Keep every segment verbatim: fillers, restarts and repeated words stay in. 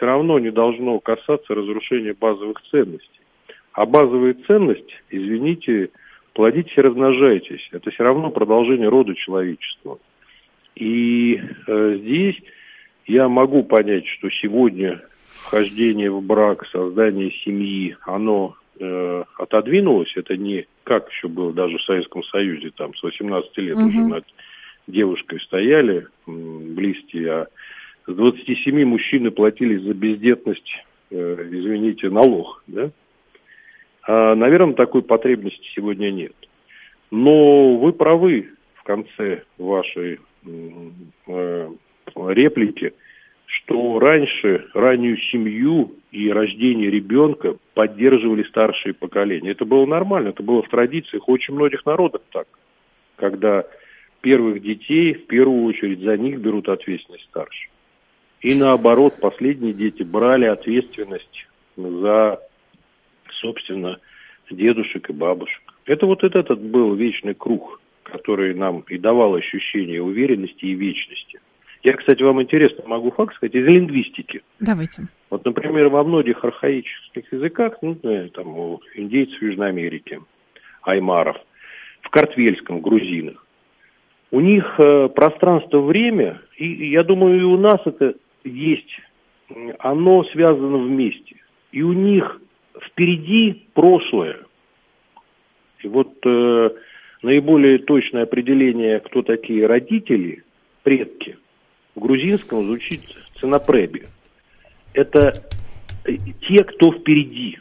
все равно не должно касаться разрушения базовых ценностей. А базовые ценности, извините, плодитесь и размножайтесь. Это все равно продолжение рода человечества. И э, здесь я могу понять, что сегодня вхождение в брак, создание семьи, оно э, отодвинулось. Это не как еще было даже в Советском Союзе, там с восемнадцати лет угу. уже над девушкой стояли м, близкие, а с двадцати семи мужчины платили за бездетность, э, извините, налог, да? А, наверное, такой потребности сегодня нет. Но вы правы в конце вашей э, реплики, что раньше раннюю семью и рождение ребенка поддерживали старшие поколения. Это было нормально, это было в традициях очень многих народов так, когда первых детей в первую очередь за них берут ответственность старшие. И наоборот, последние дети брали ответственность за, собственно, дедушек и бабушек. Это вот этот был вечный круг, который нам и давал ощущение уверенности и вечности. Я, кстати, вам интересно могу факт сказать из лингвистики. Давайте. Вот, например, во многих архаических языках, ну, там, у индейцев Южной Америки, аймаров, в картвельском, грузинах, у них э, пространство-время, и я думаю, и у нас это есть, оно связано вместе. И у них впереди прошлое. И вот э, наиболее точное определение, кто такие родители, предки, в грузинском звучит ценопреби. Это те, кто впереди.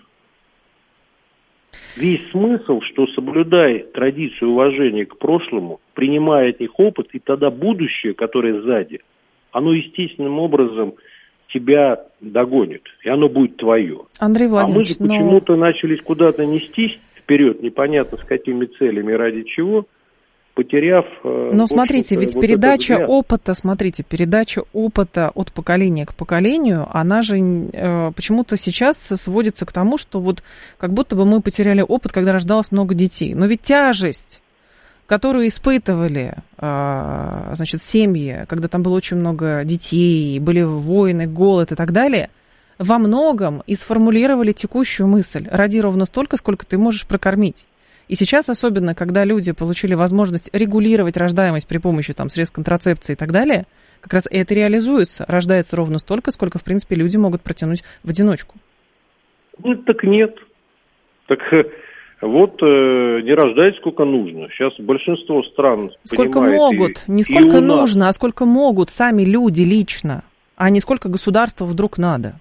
Весь смысл, что соблюдай традицию уважения к прошлому, принимая от них опыт, и тогда будущее, которое сзади, оно естественным образом тебя догонит, и оно будет твое. Андрей Владимирович, а мы же но... почему-то начались куда-то нестись вперед, непонятно с какими целями, ради чего, потеряв... Но смотрите, ведь вот передача опыта, смотрите, передача опыта от поколения к поколению, она же э, почему-то сейчас сводится к тому, что вот как будто бы мы потеряли опыт, когда рождалось много детей. Но ведь тяжесть, которую испытывали, э, значит, семьи, когда там было очень много детей, были войны, голод и так далее, во многом и сформулировали текущую мысль: роди ровно столько, сколько ты можешь прокормить. И сейчас, особенно, когда люди получили возможность регулировать рождаемость при помощи там, средств контрацепции и так далее, как раз это реализуется. Рождается ровно столько, сколько, в принципе, люди могут протянуть в одиночку. Ну, так нет. Так вот, э, не рождать сколько нужно. Сейчас большинство стран сколько понимает... могут, и, не сколько нужно, а сколько могут сами люди лично, а не сколько государству вдруг надо.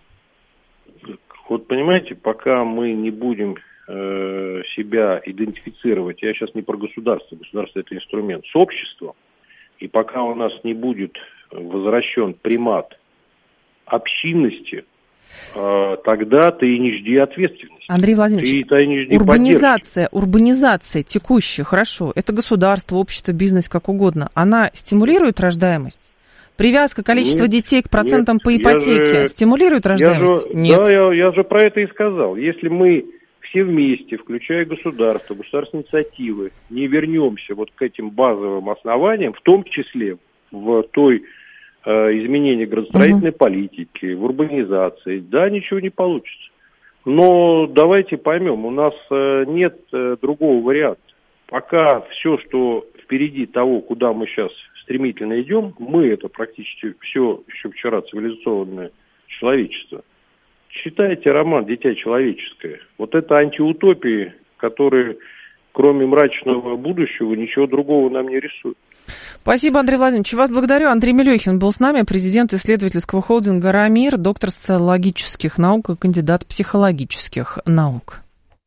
Вот понимаете, пока мы не будем... себя идентифицировать, я сейчас не про государство, государство это инструмент, с обществом, и пока у нас не будет возвращен примат общинности, тогда ты и не жди ответственности. Андрей Владимирович, ты, ты не жди урбанизация, урбанизация текущая, хорошо, это государство, общество, бизнес, как угодно, она стимулирует рождаемость? Привязка количества нет, детей к процентам нет, по ипотеке же, стимулирует рождаемость? Я же, нет. Да, я, я же про это и сказал. Если мы все вместе, включая государство, государственные инициативы, не вернемся вот к этим базовым основаниям, в том числе в той э, изменении градостроительной uh-huh. политики, в урбанизации, да, ничего не получится. Но давайте поймем, у нас э, нет э, другого варианта. Пока все, что впереди того, куда мы сейчас стремительно идем, мы это практически все еще вчера цивилизованное человечество. Читайте роман «Дитя человеческое». Вот это антиутопии, которые, кроме мрачного будущего, ничего другого нам не рисуют. Спасибо, Андрей Владимирович. Вас благодарю. Андрей Мелехин был с нами, президент исследовательского холдинга «Рамир», доктор социологических наук и кандидат психологических наук.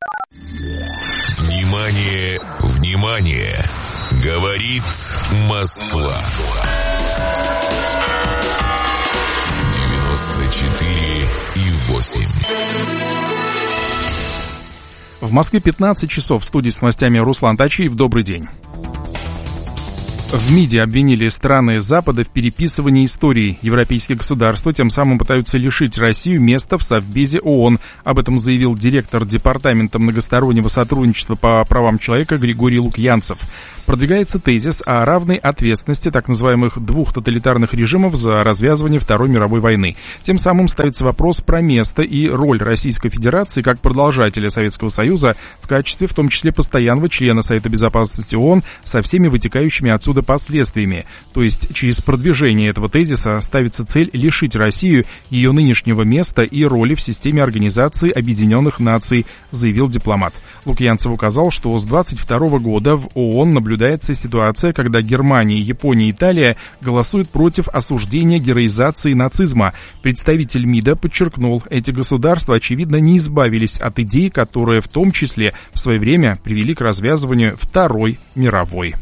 Внимание, внимание! Говорит Москва. девяносто четыре и восемь. В Москве пятнадцать часов. В студии с новостями Руслан Тачиев. Добрый день. В МИДе обвинили страны Запада в переписывании истории. Европейские государства тем самым пытаются лишить Россию места в Совбезе ООН. Об этом заявил директор Департамента многостороннего сотрудничества по правам человека Григорий Лукьянцев. Продвигается тезис о равной ответственности так называемых двух тоталитарных режимов за развязывание Второй мировой войны. Тем самым ставится вопрос про место и роль Российской Федерации как продолжателя Советского Союза в качестве, в том числе, постоянного члена Совета Безопасности ООН со всеми вытекающими отсюда последствиями. То есть через продвижение этого тезиса ставится цель лишить Россию ее нынешнего места и роли в системе Организации Объединенных Наций, заявил дипломат. Лукьянцев указал, что с двадцать второго года в ООН наблюдается ситуация, когда Германия, Япония и Италия голосуют против осуждения героизации нацизма. Представитель МИДа подчеркнул, эти государства, очевидно, не избавились от идей, которые в том числе в свое время привели к развязыванию Второй мировой.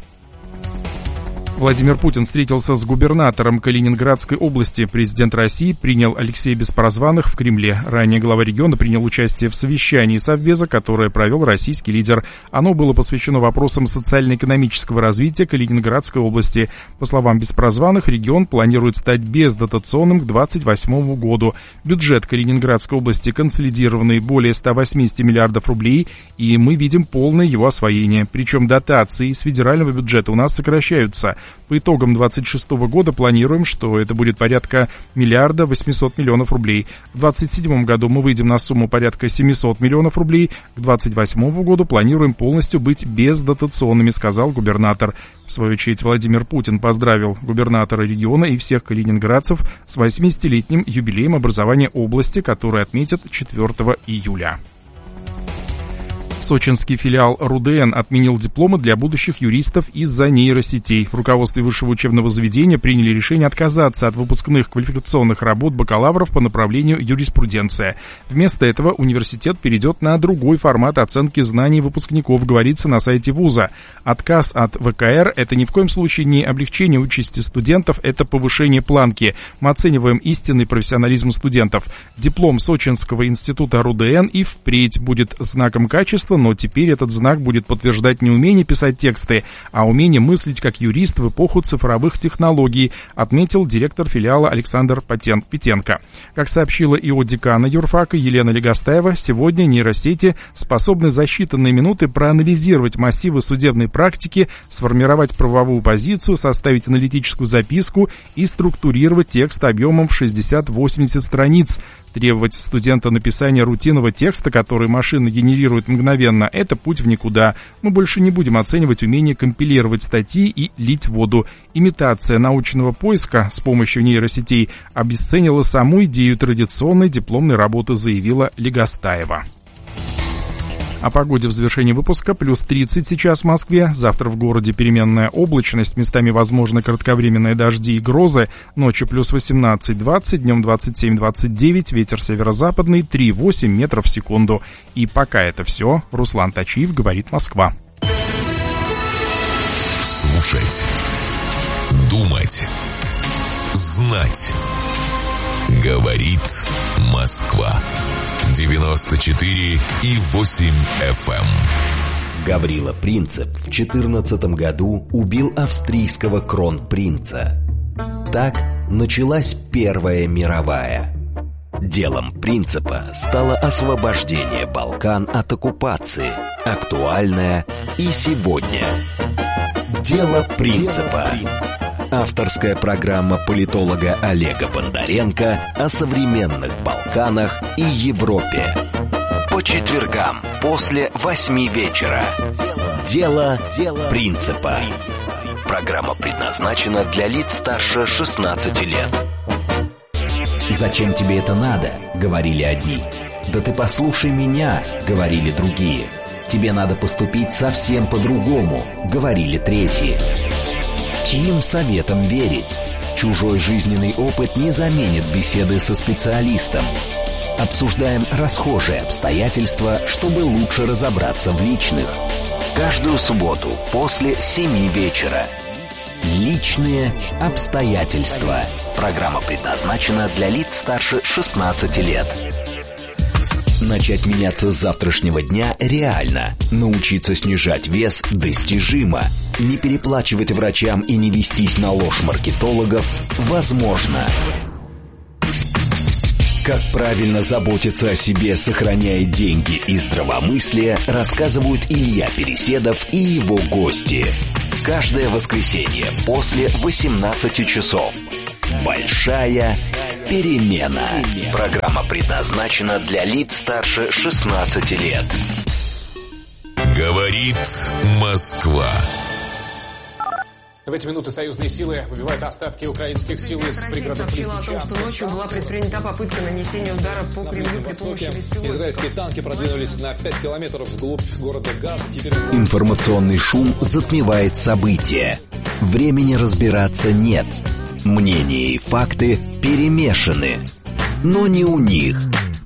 Владимир Путин встретился с губернатором Калининградской области. Президент России принял Алексея Беспрозванных в Кремле. Ранее глава региона принял участие в совещании Совбеза, которое провел российский лидер. Оно было посвящено вопросам социально-экономического развития Калининградской области. По словам Беспрозванных, регион планирует стать бездотационным к двадцать восьмому году. Бюджет Калининградской области консолидированный более ста восьмидесяти миллиардов рублей, и мы видим полное его освоение. Причем дотации из федерального бюджета у нас сокращаются. По итогам двадцать шестого года планируем, что это будет порядка миллиарда восьмисот миллионов рублей. В двадцать седьмом году мы выйдем на сумму порядка семисот миллионов рублей. К двадцать восьмому году планируем полностью быть бездотационными, сказал губернатор. В свою очередь Владимир Путин поздравил губернатора региона и всех калининградцев с восьмидесятилетним юбилеем образования области, который отметят четвёртого июля. Сочинский филиал РУДН отменил дипломы для будущих юристов из-за нейросетей. В руководстве высшего учебного заведения приняли решение отказаться от выпускных квалификационных работ бакалавров по направлению юриспруденция. Вместо этого университет перейдет на другой формат оценки знаний выпускников, говорится на сайте вуза. Отказ от ВКР – это ни в коем случае не облегчение участи студентов, это повышение планки. Мы оцениваем истинный профессионализм студентов. Диплом Сочинского института РУДН и впредь будет знаком качества, но теперь этот знак будет подтверждать не умение писать тексты, а умение мыслить как юрист в эпоху цифровых технологий, отметил директор филиала Александр Петенко. Как сообщила ИО декана юрфака Елена Легостаева, сегодня нейросети способны за считанные минуты проанализировать массивы судебной практики, сформировать правовую позицию, составить аналитическую записку и структурировать текст объемом в шестьдесят-восемьдесят страниц. Требовать студента написания рутинного текста, который машина генерирует мгновенно, это путь в никуда. Мы больше не будем оценивать умение компилировать статьи и лить воду. Имитация научного поиска с помощью нейросетей обесценила саму идею традиционной дипломной работы, заявила Легостаева. О погоде в завершении выпуска. Плюс тридцать сейчас в Москве. Завтра в городе переменная облачность. Местами возможны кратковременные дожди и грозы. Ночью плюс восемнадцать-двадцать, днем двадцать семь-двадцать девять. Ветер северо-западный три-восемь метров в секунду. И пока это все. Руслан Тачиев, говорит Москва. Слушать. Думать. Знать. Говорит Москва. девяносто четыре и восемь эф эм. Гаврила Принцип в четырнадцатом году убил австрийского кронпринца. Так началась Первая мировая. Делом Принципа стало освобождение Балкан от оккупации, актуальное и сегодня. Дело Принципа. Авторская программа политолога Олега Бондаренко о современных Балканах и Европе. По четвергам после восьми вечера. Дело Принципа. Программа предназначена для лиц старше шестнадцати лет. «Зачем тебе это надо?» — говорили одни. «Да ты послушай меня!» — говорили другие. «Тебе надо поступить совсем по-другому!» — говорили третьи. Чьим советом верить? Чужой жизненный опыт не заменит беседы со специалистом. Обсуждаем расхожие обстоятельства, чтобы лучше разобраться в личных. Каждую субботу после семи вечера. Личные обстоятельства. Программа предназначена для лиц старше шестнадцати лет. Начать меняться с завтрашнего дня реально. Научиться снижать вес достижимо. Не переплачивать врачам и не вестись на ложь маркетологов возможно. Как правильно заботиться о себе, сохраняя деньги и здравомыслие, рассказывают Илья Переседов и его гости. Каждое воскресенье после восемнадцати часов. Большая перемена. Программа предназначена для лиц старше шестнадцати лет. Говорит Москва. В эти минуты союзные силы выбивают остатки украинских сил из пригородов Лисичанска. Сообщила о том, что ночью была предпринята попытка нанесения удара по Кремлю при помощи беспилотников. Израильские танки продвинулись на пять километров вглубь города Газ. Теперь... Информационный шум затмевает события. Времени разбираться нет. Мнения и факты перемешаны. Но не у них.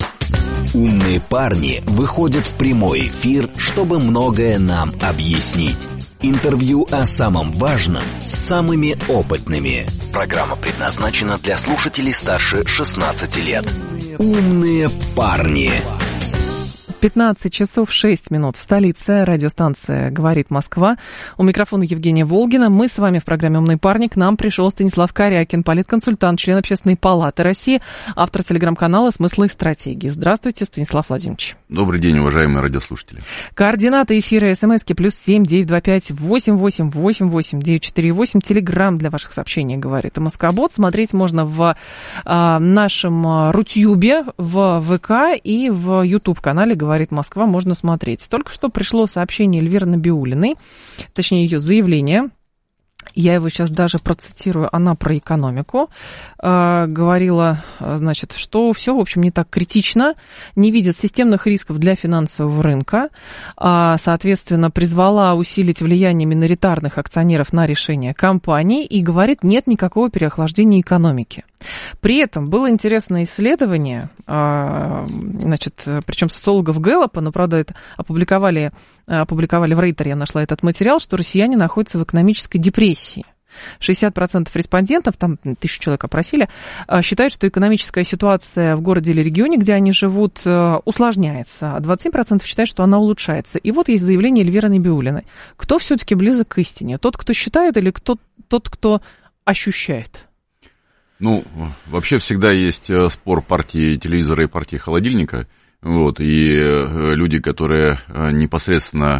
Умные парни выходят в прямой эфир, чтобы многое нам объяснить. Интервью о самом важном с самыми опытными. Программа предназначена для слушателей старше шестнадцати лет. Умные парни. пятнадцать часов шесть минут в столице. Радиостанция «Говорит Москва». У микрофона Евгения Волгина. Мы с вами в программе «Умный парник». К нам пришел Станислав Корякин, политконсультант, член Общественной палаты России, автор телеграм-канала «Смыслы и стратегии». Здравствуйте, Станислав Владимирович. Добрый день, уважаемые радиослушатели. Координаты эфира СМСки плюс семь девятьсот двадцать пять восемьдесят восемь восемьдесят восемь девятьсот сорок восемь. Телеграм для ваших сообщений «Говорит Москобот». Смотреть можно в а, нашем Рутюбе, в ВК и в Ютуб-канале «Говорит Москва», можно смотреть. Только что пришло сообщение Эльвиры Набиуллиной, точнее ее заявление. Я его сейчас даже процитирую. Она про экономику э, говорила, значит, что все, в общем, не так критично, не видит системных рисков для финансового рынка, э, соответственно, призвала усилить влияние миноритарных акционеров на решение компаний и говорит, нет никакого переохлаждения экономики. При этом было интересное исследование, э, значит, причем социологов Гэллопа, но, правда, это опубликовали, опубликовали в Рейтере, я нашла этот материал, что россияне находятся в экономической депрессии. шестьдесят процентов респондентов, там тысячу человек опросили, считают, что экономическая ситуация в городе или регионе, где они живут, усложняется, а двадцать семь процентов считают, что она улучшается. И вот есть заявление Эльвиры Набиуллиной. Кто все-таки близок к истине? Тот, кто считает, или кто, тот, кто ощущает? Ну, вообще всегда есть спор партии телевизора и партии холодильника. Вот, и люди, которые непосредственно,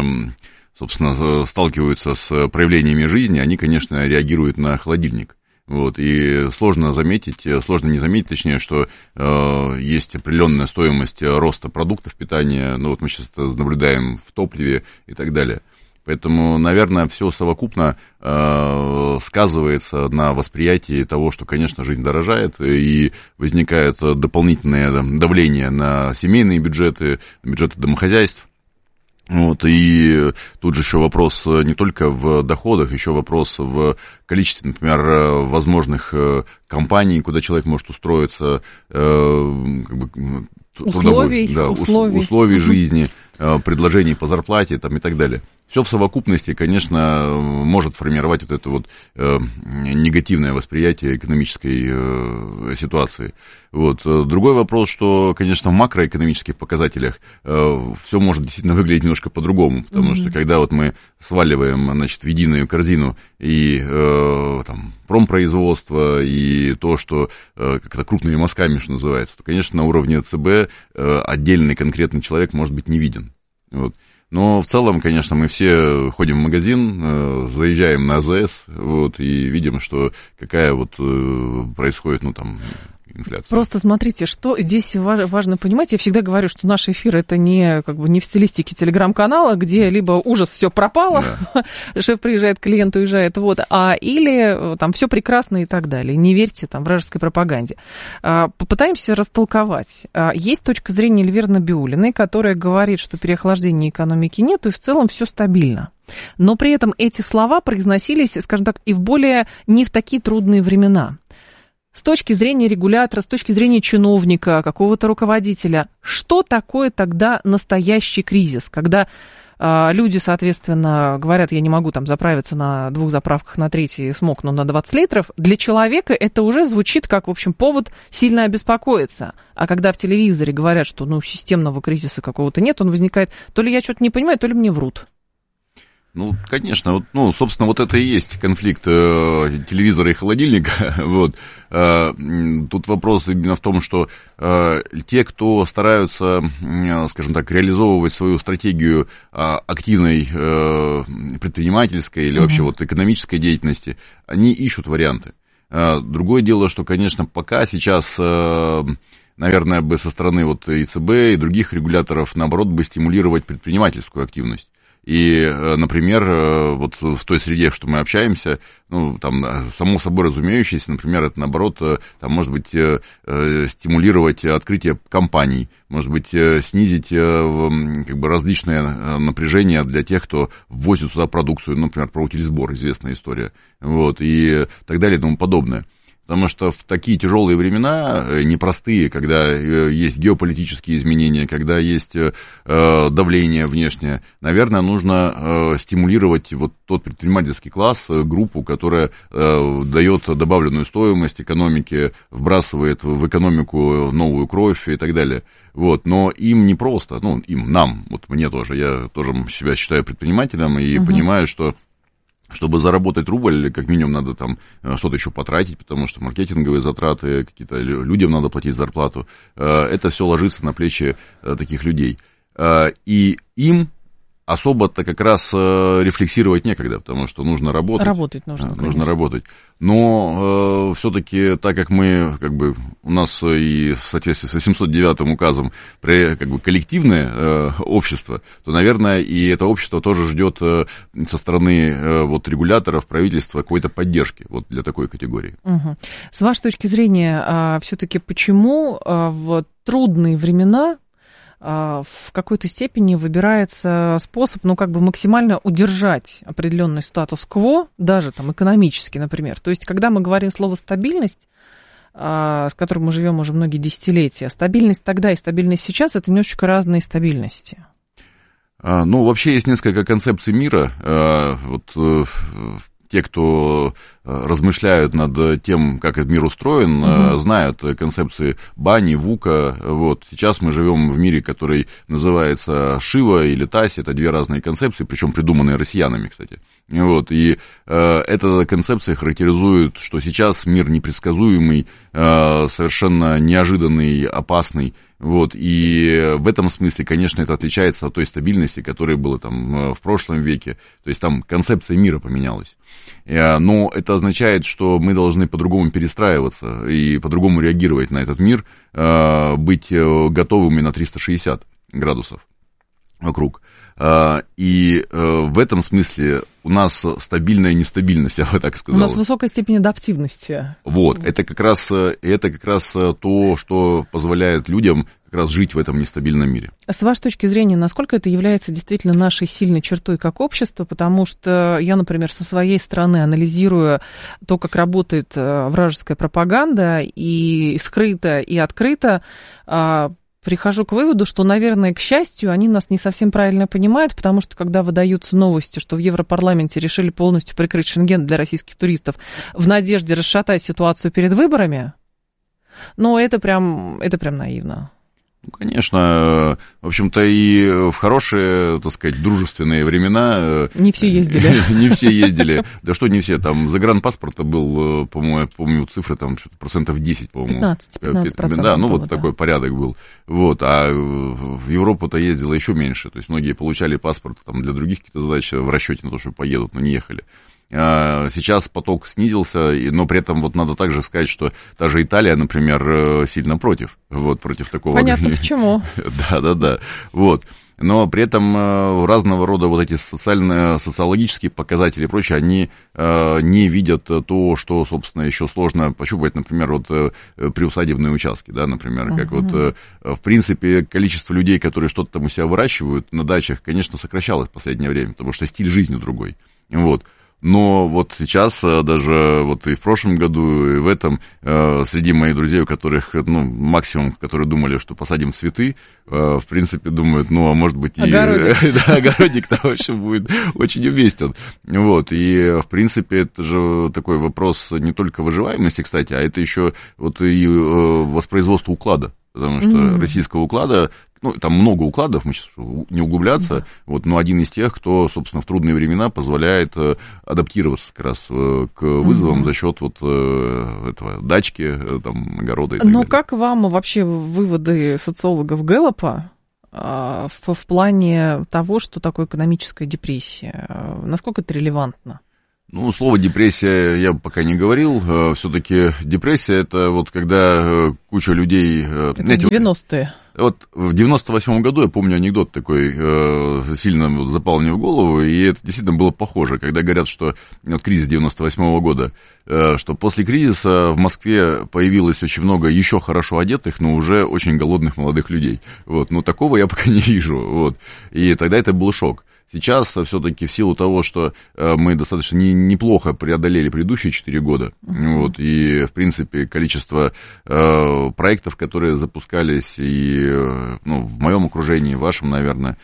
собственно, сталкиваются с проявлениями жизни, они, конечно, реагируют на холодильник. Вот, и сложно заметить, сложно не заметить, точнее, что э, есть определенная стоимость роста продуктов питания, ну вот мы сейчас это наблюдаем в топливе и так далее. Поэтому, наверное, все совокупно э, сказывается на восприятии того, что, конечно, жизнь дорожает, и возникает дополнительное давление на семейные бюджеты, на бюджеты домохозяйств. Вот, и тут же еще вопрос не только в доходах, еще вопрос в количестве, например, возможных компаний, куда человек может устроиться, как бы, условий, да, условий. условий жизни, предложений по зарплате там, и так далее. Все в совокупности, конечно, может формировать вот это вот э, негативное восприятие экономической э, ситуации. Вот. Другой вопрос, что, конечно, в макроэкономических показателях э, все может действительно выглядеть немножко по-другому, потому mm-hmm. что когда вот мы сваливаем, значит, в единую корзину и э, там, промпроизводство, и то, что э, как-то крупными мазками, что называется, то, конечно, на уровне ЦБ э, отдельный конкретный человек может быть не виден. Вот. Но в целом, конечно, мы все ходим в магазин, заезжаем на АЗС, вот, и видим, что какая вот происходит, ну, там, инфляция. Просто смотрите, что здесь важно понимать. Я всегда говорю, что наш эфир это не, как бы, не в стилистике телеграм-канала, где либо ужас, все пропало, да. Шеф приезжает, клиент уезжает, вот, а или там все прекрасно и так далее. Не верьте там вражеской пропаганде. Попытаемся растолковать. Есть точка зрения Эльвиры Набиуллиной, которая говорит, что переохлаждения экономики нет, и в целом все стабильно. Но при этом эти слова произносились, скажем так, и в более не в такие трудные времена. С точки зрения регулятора, с точки зрения чиновника, какого-то руководителя, что такое тогда настоящий кризис, когда Люди, соответственно, говорят, я не могу там заправиться на двух заправках, на третьей смокну на двадцать литров. Для человека это уже звучит как, в общем, повод сильно обеспокоиться. А когда в телевизоре говорят, что ну, системного кризиса какого-то нет, он возникает, то ли я что-то не понимаю, то ли мне врут. Ну, конечно, вот, ну, собственно, вот это и есть конфликт э, телевизора и холодильника, вот. Э, тут вопрос именно в том, что э, те, кто стараются, э, скажем так, реализовывать свою стратегию э, активной э, предпринимательской или вообще вот экономической деятельности, они ищут варианты. Э, другое дело, что, конечно, пока сейчас... Э, наверное, бы со стороны вот и ЦБ, и других регуляторов, наоборот, бы стимулировать предпринимательскую активность. И, например, вот в той среде, что мы общаемся, ну, там, само собой разумеющееся, например, это, наоборот, там, может быть, стимулировать открытие компаний, может быть, снизить, как бы, различные напряжения для тех, кто ввозит сюда продукцию, например, про утилизбор, известная история, вот, и так далее и тому подобное. Потому что в такие тяжелые времена, непростые, когда есть геополитические изменения, когда есть давление внешнее, наверное, нужно стимулировать вот тот предпринимательский класс, группу, которая дает добавленную стоимость экономике, вбрасывает в экономику новую кровь и так далее. Вот, но им непросто, ну, им, нам, вот мне тоже, я тоже себя считаю предпринимателем и uh-huh. понимаю, что чтобы заработать рубль, как минимум надо там что-то еще потратить, потому что маркетинговые затраты, какие-то людям надо платить зарплату. Это все ложится на плечи таких людей. И им особо-то как раз рефлексировать некогда, потому что нужно работать. Работать нужно, Нужно конечно. работать. Но э, все-таки, так как мы, как бы, у нас и в соответствии с семьсот девятым указом при, как бы, коллективное э, общество, то, наверное, и это общество тоже ждет э, со стороны э, вот, регуляторов, правительства какой-то поддержки вот, для такой категории. Угу. С вашей точки зрения, а, все-таки почему а, в трудные времена в какой-то степени выбирается способ, ну, как бы максимально удержать определенный статус-кво, даже там экономически, например. То есть, когда мы говорим слово «стабильность», с которым мы живем уже многие десятилетия, стабильность тогда и стабильность сейчас – это немножечко разные стабильности. Ну, вообще есть несколько концепций мира. Вот те, кто размышляют над тем, как этот мир устроен, угу. знают концепции Бани, Вука. Вот. Сейчас мы живем в мире, который называется Шива или Таси. Это две разные концепции, причем придуманные россиянами, кстати. Вот. И э, эта концепция характеризует, что сейчас мир непредсказуемый, э, совершенно неожиданный, опасный. Вот, и в этом смысле, конечно, это отличается от той стабильности, которая была там в прошлом веке, то есть там концепция мира поменялась. Но это означает, что мы должны по-другому перестраиваться и по-другому реагировать на этот мир, быть готовыми на триста шестьдесят градусов вокруг. И в этом смысле у нас стабильная нестабильность, я бы так сказал. У нас высокая степень адаптивности. Вот, это как раз, это как раз то, что позволяет людям как раз жить в этом нестабильном мире. С вашей точки зрения, насколько это является действительно нашей сильной чертой как общества? Потому что я, например, со своей стороны анализирую то, как работает вражеская пропаганда, и скрыто, и открыто, прихожу к выводу, что, наверное, к счастью, они нас не совсем правильно понимают, потому что, когда выдаются новости, что в Европарламенте решили полностью прикрыть Шенген для российских туристов в надежде расшатать ситуацию перед выборами, ну, это прям, это прям наивно. Ну, конечно, в общем-то, и в хорошие, так сказать, дружественные времена... Не все ездили. Не все ездили. Да что не все, там загранпаспорта был, по-моему, помню цифры, там что-то процентов десять, по-моему. пятнадцать, пятнадцать процентов. Да, ну вот такой порядок был. Вот, а в Европу-то ездило еще меньше. То есть многие получали паспорт там, для других каких-то задач в расчете на то, что поедут, но не ехали. Сейчас поток снизился, но при этом вот надо также сказать, что даже Италия, например, сильно против, вот, против такого... Понятно, почему. Да-да-да, вот. Но при этом разного рода вот эти социальные, социологические показатели и прочее, они не видят то, что, собственно, еще сложно пощупать, например, вот приусадебные участки, да, например, как uh-huh. вот, в принципе, количество людей, которые что-то там у себя выращивают на дачах, конечно, сокращалось в последнее время, потому что стиль жизни другой, вот. Но вот сейчас, даже вот и в прошлом году, и в этом, среди моих друзей, у которых, ну, максимум, которые думали, что посадим цветы, в принципе, думают, ну, а может быть, и... Огородик. Да, огородик-то вообще будет очень уместен. Вот, и, в принципе, это же такой вопрос не только выживаемости, кстати, а это еще вот и воспроизводство уклада. Потому что mm-hmm. российского уклада, ну, там много укладов, мы сейчас не углубляться, mm-hmm. вот, но один из тех, кто, собственно, в трудные времена позволяет адаптироваться как раз к вызовам mm-hmm. за счет вот этого дачки, там, огорода и так ну, далее. Ну, как вам вообще выводы социологов Гэллопа в, в плане того, что такое экономическая депрессия? Насколько это релевантно? Ну, слово депрессия я пока не говорил. Все-таки депрессия это вот когда куча людей... Это знаете, девяностые. Вот в девяносто восьмом году, я помню анекдот такой, сильно запал мне в голову, и это действительно было похоже, когда говорят, что вот кризис девяносто восьмого года, что после кризиса в Москве появилось очень много еще хорошо одетых, но уже очень голодных молодых людей. Вот, но такого я пока не вижу. Вот. И тогда это был шок. Сейчас все-таки в силу того, что мы достаточно не, неплохо преодолели предыдущие четыре года, uh-huh. вот, и, в принципе, количество э, проектов, которые запускались и, ну, в моем окружении, в вашем, наверное,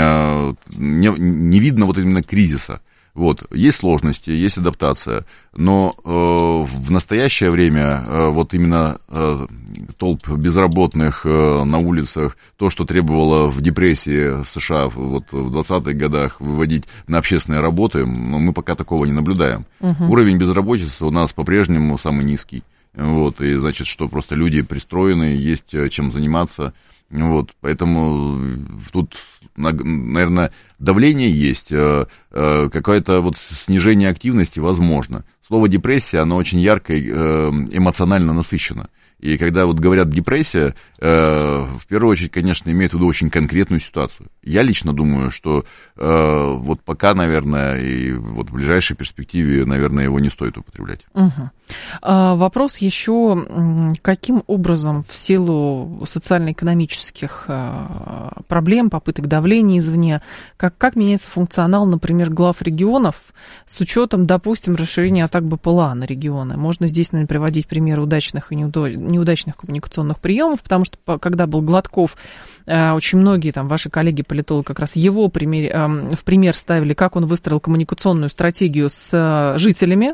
э, не, не видно вот именно кризиса. Вот, есть сложности, есть адаптация, но э, в настоящее время э, вот именно э, толп безработных э, на улицах, то, что требовало в депрессии в США вот, в двадцатых годах выводить на общественные работы, но мы пока такого не наблюдаем. Uh-huh. Уровень безработицы у нас по-прежнему самый низкий, вот, и значит, что просто люди пристроены, есть чем заниматься. Вот, поэтому тут, наверное, давление есть, какое-то вот снижение активности возможно. Слово депрессия, оно очень ярко и эмоционально насыщено. И когда вот говорят депрессия, в первую очередь, конечно, имеют в виду очень конкретную ситуацию. Я лично думаю, что вот пока, наверное, и вот в ближайшей перспективе, наверное, его не стоит употреблять. Угу. А, вопрос еще, каким образом в силу социально-экономических проблем, попыток давления извне, как, как меняется функционал, например, глав регионов с учетом, допустим, расширения атак БПЛА на регионы? Можно здесь, наверное, приводить примеры удачных и неудачных коммуникационных приемов, потому что когда был Гладков, очень многие там ваши коллеги-политологи как раз его пример, в пример ставили, как он выстроил коммуникационную стратегию с жителями,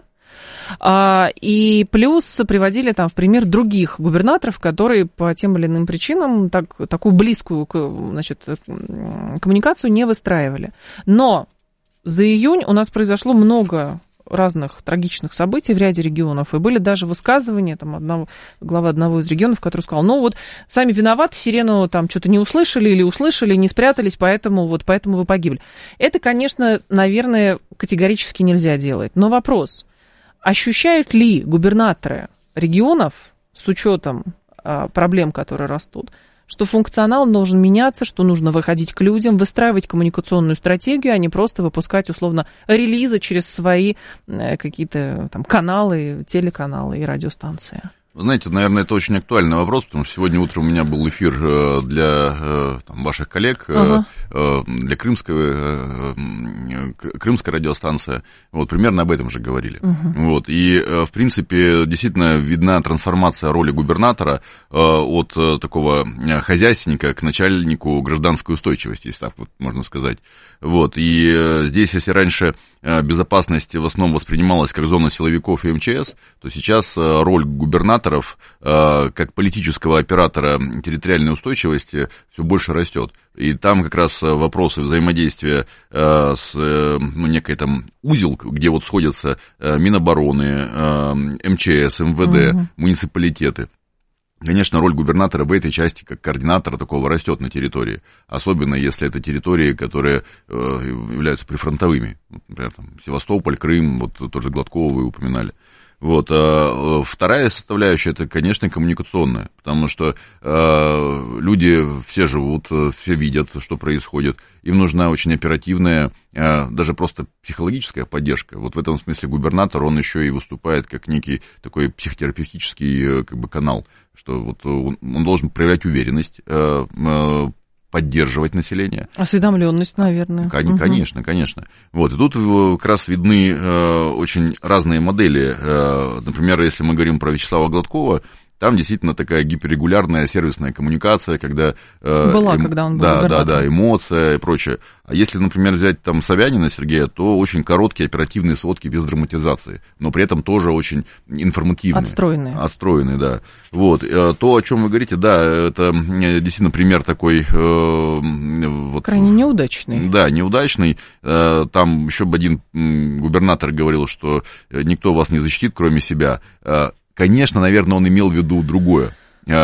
и плюс приводили там в пример других губернаторов, которые по тем или иным причинам так, такую близкую, значит, коммуникацию не выстраивали. Но за июнь у нас произошло много разных трагичных событий в ряде регионов, и были даже высказывания там, одного, главы одного из регионов, который сказал, ну вот сами виноваты, сирену там что-то не услышали или услышали, не спрятались, поэтому, вот, поэтому вы погибли. Это, конечно, наверное, категорически нельзя делать. Но вопрос, ощущают ли губернаторы регионов с учетом а, проблем, которые растут, что функционал должен меняться, что нужно выходить к людям, выстраивать коммуникационную стратегию, а не просто выпускать, условно, релизы через свои какие-то там каналы, телеканалы и радиостанции? Знаете, наверное, это очень актуальный вопрос, потому что сегодня утром у меня был эфир для там, ваших коллег, ага. для крымской, крымской радиостанции. Вот, примерно об этом же говорили. Угу. Вот, и, в принципе, действительно видна трансформация роли губернатора от такого хозяйственника к начальнику гражданской устойчивости, если так вот можно сказать. Вот, и здесь, если раньше безопасность в основном воспринималась как зона силовиков и МЧС, то сейчас роль губернаторов как политического оператора территориальной устойчивости все больше растет. И там как раз вопросы взаимодействия с, ну, некой там узел, где вот сходятся Минобороны, МЧС, МВД, угу. муниципалитеты. Конечно, роль губернатора в этой части как координатора такого растет на территории, особенно если это территории, которые э, являются прифронтовыми, например, там, Севастополь, Крым, вот тоже Гладкова вы упоминали. Вот, а вторая составляющая, это, конечно, коммуникационная, потому что э, люди все живут, все видят, что происходит, им нужна очень оперативная, э, даже просто психологическая поддержка. Вот в этом смысле губернатор, он еще и выступает как некий такой психотерапевтический как бы канал, что вот он, он должен проявлять уверенность, э, э, поддерживать население. Осведомленность, наверное. Кон- угу. Конечно, конечно. Вот, и тут как раз видны э, очень разные модели. Э, например, если мы говорим про Вячеслава Гладкова, там действительно такая гиперрегулярная сервисная коммуникация, когда... Э, Была, эм... когда он был да, губернатором. Да, да, эмоция и прочее. А если, например, взять там Собянина Сергея, то очень короткие оперативные сводки без драматизации, но при этом тоже очень информативные. Отстроенные. Отстроенные, да. Вот. То, о чем вы говорите, да, это действительно пример такой... Э, вот, крайне неудачный. Да, неудачный. Э, там еще бы один губернатор говорил, что никто вас не защитит, кроме себя. Конечно, наверное, он имел в виду другое,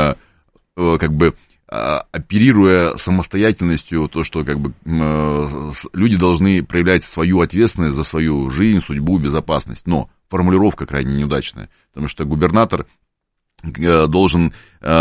как бы оперируя самостоятельностью, то, что как бы люди должны проявлять свою ответственность за свою жизнь, судьбу, безопасность, но формулировка крайне неудачная, потому что губернатор должен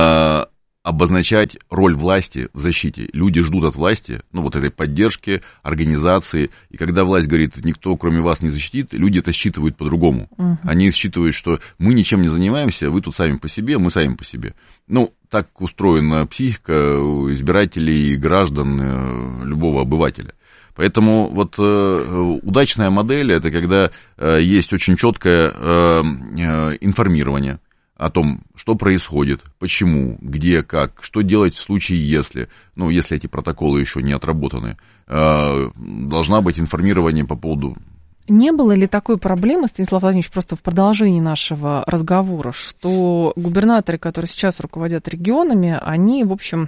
обозначать роль власти в защите. Люди ждут от власти, ну, вот этой поддержки, организации, и когда власть говорит, никто кроме вас не защитит, люди это считывают по-другому. Uh-huh. Они считывают, что мы ничем не занимаемся, вы тут сами по себе, мы сами по себе. Ну, так устроена психика избирателей и граждан, любого обывателя. Поэтому вот э, удачная модель, это когда э, есть очень четкое э, э, информирование о том, что происходит, почему, где, как, что делать в случае, если, ну, если эти протоколы еще не отработаны, э, должна быть информирование по поводу... Не было ли такой проблемы, Станислав Владимирович, просто в продолжении нашего разговора, что губернаторы, которые сейчас руководят регионами, они, в общем,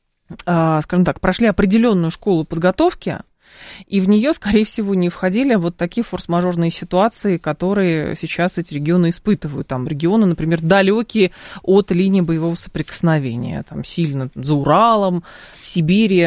э, скажем так, прошли определенную школу подготовки, и в нее, скорее всего, не входили вот такие форс-мажорные ситуации, которые сейчас эти регионы испытывают. Там регионы, например, далекие от линии боевого соприкосновения, там сильно за Уралом, в Сибири,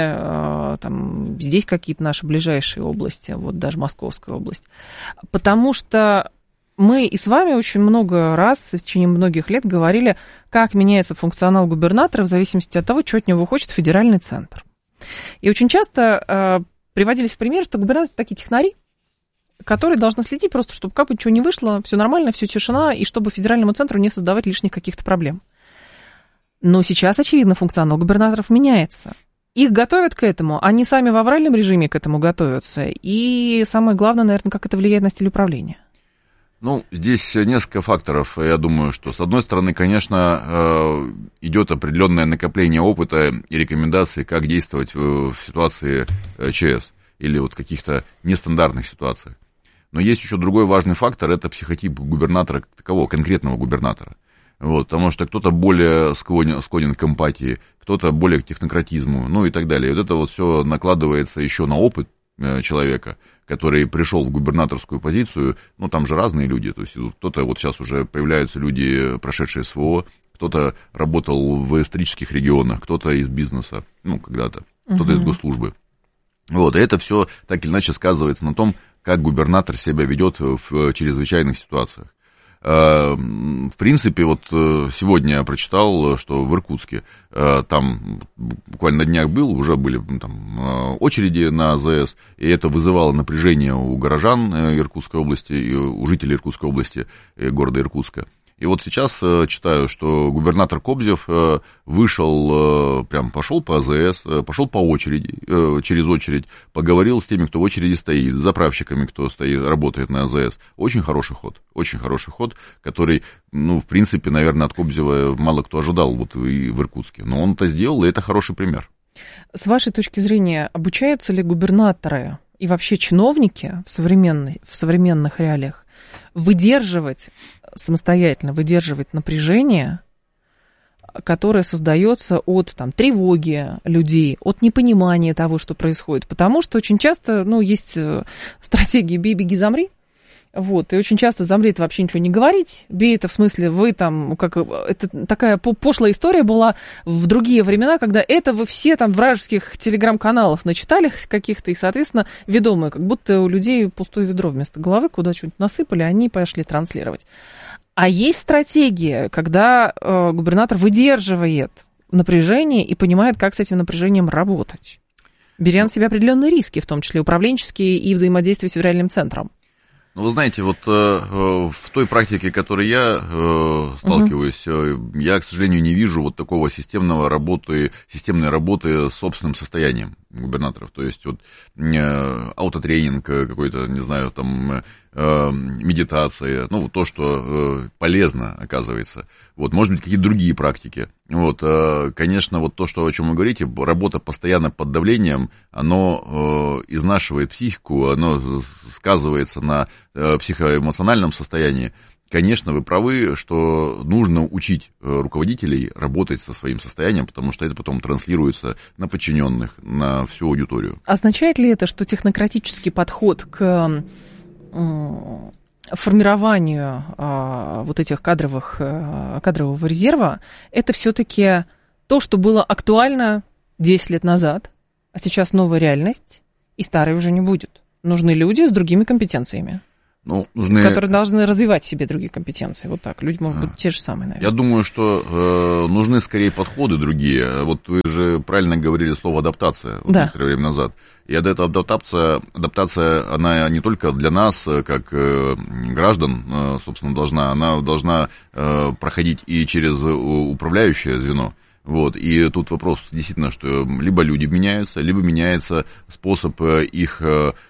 там здесь какие-то наши ближайшие области, вот даже Московская область. Потому что мы и с вами очень много раз в течение многих лет говорили, как меняется функционал губернатора в зависимости от того, что от него хочет федеральный центр. И очень часто приводились в пример, что губернаторы такие технари, которые должны следить просто, чтобы как бы ничего не вышло, все нормально, все тишина, и чтобы федеральному центру не создавать лишних каких-то проблем. Но сейчас, очевидно, функционал губернаторов меняется. Их готовят к этому, они сами в авральном режиме к этому готовятся. И самое главное, наверное, как это влияет на стиль управления. Ну, здесь несколько факторов. Я думаю, что, с одной стороны, конечно, идет определенное накопление опыта и рекомендаций, как действовать в ситуации ЧС или вот каких-то нестандартных ситуациях. Но есть еще другой важный фактор, это психотип губернатора как такового, конкретного губернатора. Вот, потому что кто-то более склонен, склонен к эмпатии, кто-то более к технократизму, ну и так далее. И вот это вот все накладывается еще на опыт человека, который пришел в губернаторскую позицию, ну, там же разные люди, то есть кто-то, вот сейчас уже появляются люди, прошедшие СВО, кто-то работал в исторических регионах, кто-то из бизнеса, ну, когда-то, кто-то uh-huh. из госслужбы. Вот, и это все так или иначе сказывается на том, как губернатор себя ведет в чрезвычайных ситуациях. В принципе, вот сегодня я прочитал, что в Иркутске, там буквально на днях был, уже были там очереди на АЗС, и это вызывало напряжение у горожан Иркутской области, и у жителей Иркутской области, города Иркутска. И вот сейчас читаю, что губернатор Кобзев вышел, прям пошел по АЗС, пошел по очереди, через очередь, поговорил с теми, кто в очереди стоит, с заправщиками, кто стоит, работает на АЗС. Очень хороший ход, очень хороший ход, который, ну, в принципе, наверное, от Кобзева мало кто ожидал вот и в Иркутске. Но он это сделал, и это хороший пример. С вашей точки зрения, обучаются ли губернаторы и вообще чиновники в, современной, в современных реалиях выдерживать, самостоятельно выдерживать напряжение, которое создается от там, тревоги людей, от непонимания того, что происходит. Потому что очень часто, ну, есть стратегия «бей, беги, замри». Вот, и очень часто замри — это вообще ничего не говорить. Бей — это в смысле вы там, как это такая пошлая история была в другие времена, когда это вы все там вражеских телеграм-каналов начитали каких-то, и, соответственно, ведомые, как будто у людей пустое ведро вместо головы, куда что-нибудь насыпали, они пошли транслировать. А есть стратегия, когда э, губернатор выдерживает напряжение и понимает, как с этим напряжением работать, беря на себя определенные риски, в том числе управленческие и взаимодействие с федеральным центром. Ну, вы знаете, вот э, в той практике, в которой я э, сталкиваюсь, uh-huh. я, к сожалению, не вижу вот такого системного работы, системной работы с собственным состоянием губернаторов. То есть вот э, аутотренинг какой-то, не знаю, там э, медитация, ну, то, что э, полезно, оказывается. Вот, может быть, какие-то другие практики. Вот, э, конечно, вот то, что, о чем вы говорите, работа постоянно под давлением, оно э, изнашивает психику, оно сказывается на э, психоэмоциональном состоянии. Конечно, вы правы, что нужно учить руководителей работать со своим состоянием, потому что это потом транслируется на подчиненных, на всю аудиторию. Означает ли это, что технократический подход к формированию а, вот этих кадровых, а, кадрового резерва, это все-таки то, что было актуально десять лет назад, а сейчас новая реальность, и старой уже не будет? Нужны люди с другими компетенциями. Ну, нужны... которые должны развивать в себе другие компетенции. Вот так. Люди могут быть те же самые, наверное. Я думаю, что э, нужны скорее подходы другие. Вот вы же правильно говорили слово адаптация вот, да. некоторое время назад. И эта адаптация, адаптация, она не только для нас, как э, граждан, э, собственно, должна, она должна э, проходить и через управляющее звено. Вот, и тут вопрос действительно, что либо люди меняются, либо меняется способ их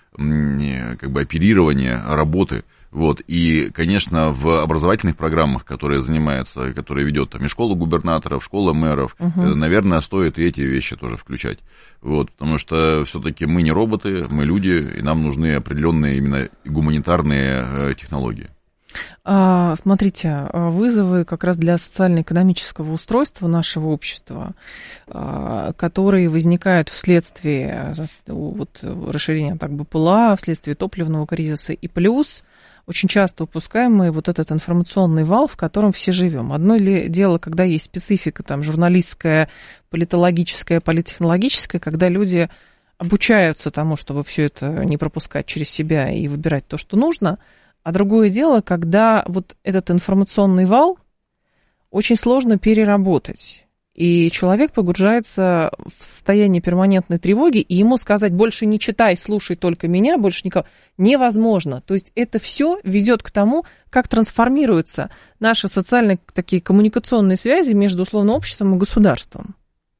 как бы оперирования, работы. Вот, и, конечно, в образовательных программах, которые занимаются, которые ведет там и школа губернаторов, школа мэров, uh-huh. наверное, стоит и эти вещи тоже включать. Вот, потому что все-таки мы не роботы, мы люди, и нам нужны определенные именно гуманитарные технологии. Смотрите, вызовы как раз для социально-экономического устройства нашего общества, которые возникают вследствие вот, расширения так бы ПЛА, вследствие топливного кризиса, и плюс очень часто упускаемый вот этот информационный вал, в котором все живем. Одно ли дело, когда есть специфика там, журналистская, политологическая, политтехнологическая, когда люди обучаются тому, чтобы все это не пропускать через себя и выбирать то, что нужно. А другое дело, когда вот этот информационный вал очень сложно переработать. И человек погружается в состояние перманентной тревоги, и ему сказать больше не читай, слушай только меня, больше никого, невозможно. То есть это все ведет к тому, как трансформируются наши социальные такие коммуникационные связи между условно обществом и государством.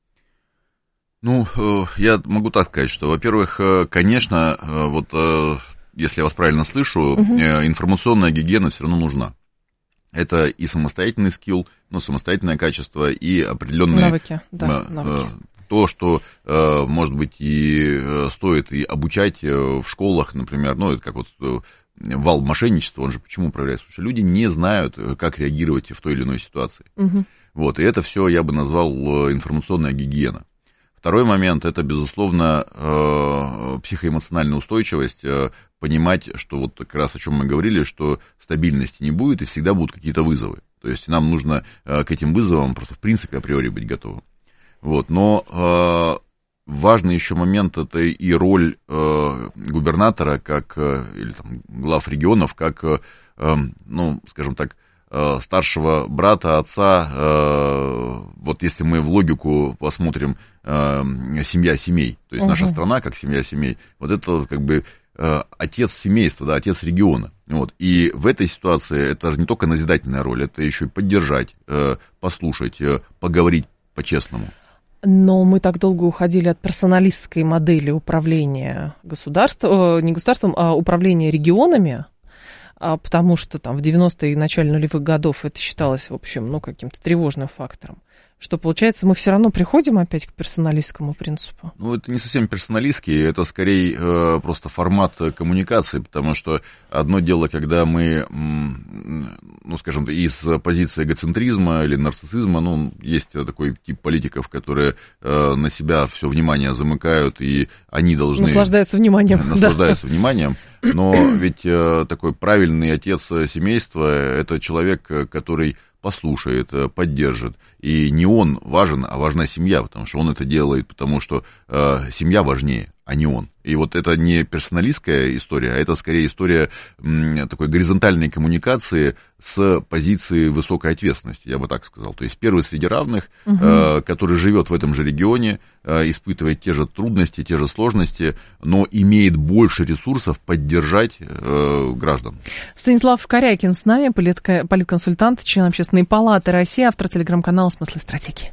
Ну, я могу так сказать, что, во-первых, конечно, вот если я вас правильно слышу, угу. информационная гигиена все равно нужна. Это и самостоятельный скилл, ну, самостоятельное качество, и определенные... Навыки, да, навыки. То, что, может быть, и стоит и обучать в школах, например, ну, это как вот вал мошенничества, он же почему управляется? Потому что люди не знают, как реагировать в той или иной ситуации. Угу. Вот, и это все я бы назвал информационная гигиена. Второй момент – это, безусловно, психоэмоциональная устойчивость, понимать, что вот как раз о чем мы говорили, что стабильности не будет и всегда будут какие-то вызовы. То есть нам нужно к этим вызовам просто в принципе априори быть готовым. Вот. Но важный еще момент – это и роль губернатора, как, или там, глав регионов, как, ну, скажем так, старшего брата, отца, вот если мы в логику посмотрим, семья семей, то есть uh-huh. наша страна как семья семей, вот это как бы отец семейства, да, отец региона. Вот. И в этой ситуации это же не только назидательная роль, это еще и поддержать, послушать, поговорить по-честному. Но мы так долго уходили от персоналистской модели управления государством, не государством, а управления регионами, потому что там в девяностые и начале нулевых годов это считалось, в общем, ну, каким-то тревожным фактором. Что, получается, мы все равно приходим опять к персоналистскому принципу? Ну, это не совсем персоналистский, это скорее э, просто формат коммуникации, потому что одно дело, когда мы, ну, скажем, из позиции эгоцентризма или нарциссизма, ну, есть такой тип политиков, которые э, на себя все внимание замыкают, и они должны... Наслаждаются вниманием. Наслаждаются да. вниманием, но ведь э, такой правильный отец семейства – это человек, который послушает, поддержит. И не он важен, а важна семья, потому что он это делает, потому что э, семья важнее, а не он. И вот это не персоналистская история, а это скорее история м, такой горизонтальной коммуникации с позиции высокой ответственности, я бы так сказал. То есть первый среди равных, угу. э, который живет в этом же регионе, э, испытывает те же трудности, те же сложности, но имеет больше ресурсов поддержать э, граждан. Станислав Корякин с нами, политко- политконсультант, член Общественной палаты России, автор телеграм-канала «Смыслы стратегии».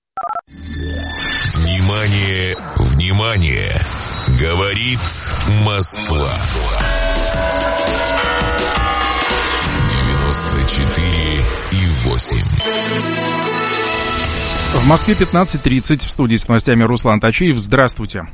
Внимание, внимание! Говорит Москва. девяносто четыре и восемь. В Москве пятнадцать тридцать. В студии с новостями Руслан Тачиев. Здравствуйте.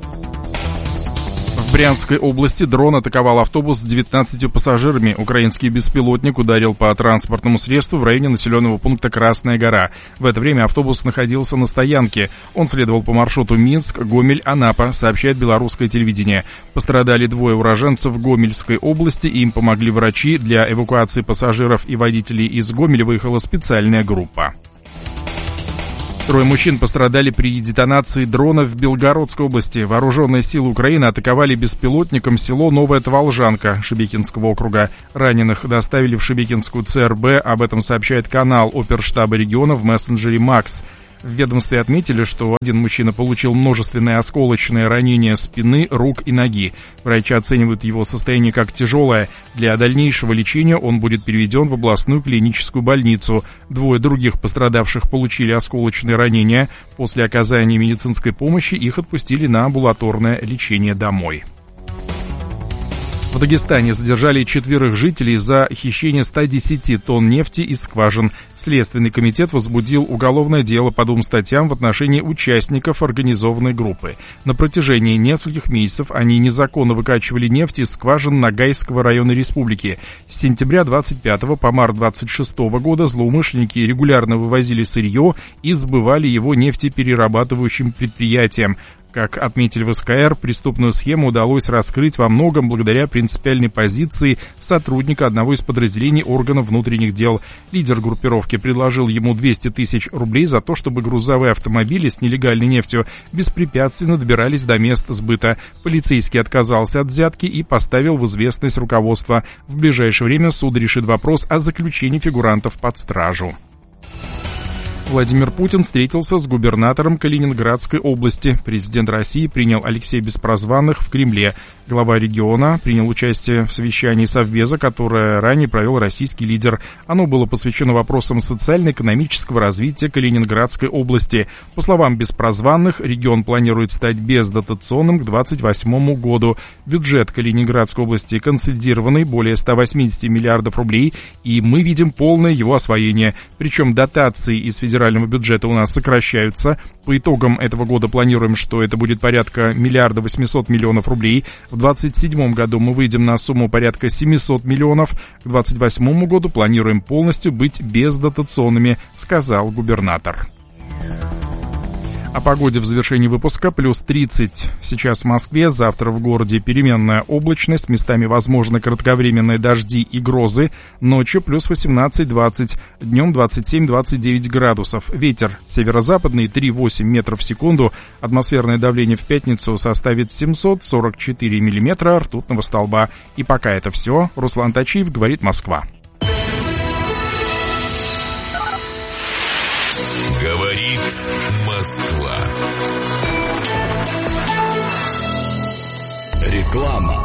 В Брянской области дрон атаковал автобус с девятнадцатью пассажирами. Украинский беспилотник ударил по транспортному средству в районе населенного пункта Красная гора. В это время автобус находился на стоянке. Он следовал по маршруту Минск, Гомель, Анапа, сообщает белорусское телевидение. Пострадали двое уроженцев Гомельской области, им помогли врачи. Для эвакуации пассажиров и водителей из Гомеля выехала специальная группа. Трое мужчин пострадали при детонации дрона в Белгородской области. Вооруженные силы Украины атаковали беспилотником село Новая Тволжанка Шебекинского округа. Раненых доставили в Шебекинскую ЦРБ. Об этом сообщает канал оперштаба региона в мессенджере «Макс». В ведомстве отметили, что один мужчина получил множественные осколочные ранения спины, рук и ноги. Врачи оценивают его состояние как тяжелое. Для дальнейшего лечения он будет переведен в областную клиническую больницу. Двое других пострадавших получили осколочные ранения. После оказания медицинской помощи их отпустили на амбулаторное лечение домой. В Дагестане задержали четверых жителей за хищение ста десяти тонн нефти из скважин. Следственный комитет возбудил уголовное дело по двум статьям в отношении участников организованной группы. На протяжении нескольких месяцев они незаконно выкачивали нефть из скважин Ногайского района республики. С сентября двадцать пятого по март двадцать шестого года злоумышленники регулярно вывозили сырье и сбывали его нефтеперерабатывающим предприятиям. Как отметили в СКР, преступную схему удалось раскрыть во многом благодаря принципиальной позиции сотрудника одного из подразделений органов внутренних дел. Лидер группировки предложил ему двести тысяч рублей за то, чтобы грузовые автомобили с нелегальной нефтью беспрепятственно добирались до мест сбыта. Полицейский отказался от взятки и поставил в известность руководство. В ближайшее время суд решит вопрос о заключении фигурантов под стражу. Владимир Путин встретился с губернатором Калининградской области. Президент России принял Алексея Беспрозванных в Кремле. Глава региона принял участие в совещании Совбеза, которое ранее провел российский лидер. Оно было посвящено вопросам социально-экономического развития Калининградской области. По словам Беспрозванных, регион планирует стать бездотационным к двадцать восьмому году. Бюджет Калининградской области консолидированный, более ста восьмидесяти миллиардов рублей, и мы видим полное его освоение. Причем дотации из федерального федерального бюджета у нас сокращаются. По итогам этого года планируем, что это будет порядка миллиарда восьмисот миллионов рублей. В двадцать седьмом году мы выйдем на сумму порядка семисот миллионов. К двадцать восьмому году планируем полностью быть бездотационными, сказал губернатор. О погоде в завершении выпуска. Плюс тридцать сейчас в Москве, завтра в городе переменная облачность, местами возможны кратковременные дожди и грозы, ночью плюс восемнадцать-двадцать, днем двадцать семь-двадцать девять градусов. Ветер северо-западный три целых восемь десятых метра в секунду, атмосферное давление в пятницу составит семьсот сорок четыре миллиметра ртутного столба. И пока это все. Руслан Тачиев, говорит Москва. Говорит Москва. Реклама.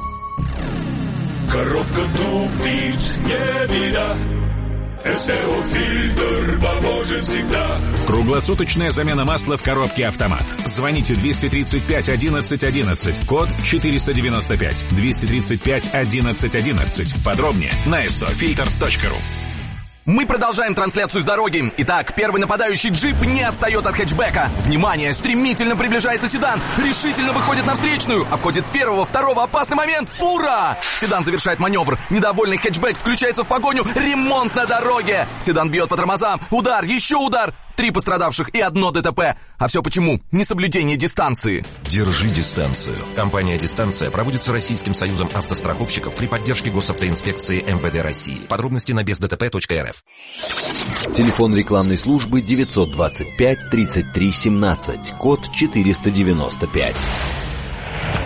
Коробка тупит, не беда. СТО-фильтр поможет всегда. Круглосуточная замена масла в коробке «Автомат». Звоните двести тридцать пять одиннадцать одиннадцать, код четыреста девяносто пять, двести тридцать пять одиннадцать одиннадцать. Подробнее на эс тэ о фильтр точка ру. Мы продолжаем трансляцию с дороги. Итак, первый нападающий джип не отстает от хэтчбека. Внимание, стремительно приближается седан. Решительно выходит на встречную. Обходит первого, второго, опасный момент. Фура! Седан завершает маневр. Недовольный хэтчбек включается в погоню. Ремонт на дороге. Седан бьет по тормозам. Удар, еще удар. Три пострадавших и одно ДТП. А все почему? Несоблюдение дистанции. Держи дистанцию. Компания «Дистанция» проводится Российским союзом автостраховщиков при поддержке госавтоинспекции эм вэ дэ России. Подробности на без дэ тэ пэ точка эр эф. Телефон рекламной службы девятьсот двадцать пять тридцать три семнадцать, код четыреста девяносто пять.